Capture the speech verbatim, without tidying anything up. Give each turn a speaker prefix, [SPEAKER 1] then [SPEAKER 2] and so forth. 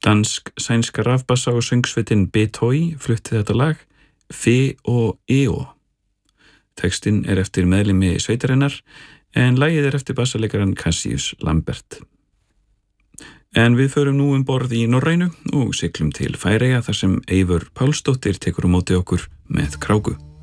[SPEAKER 1] Dansk-sænska rafbassa og söngsveitin Betoi flutti þetta lag Fe og Eo. Textinn er eftir meðlimi sveitarinnar en lagið er eftir bassaleikaran Cassius Lambert. En við förum nú um borð í Norrænu og siglum til Færeyja þar sem Eivör Pálsdóttir tekur á móti okkur með kráku.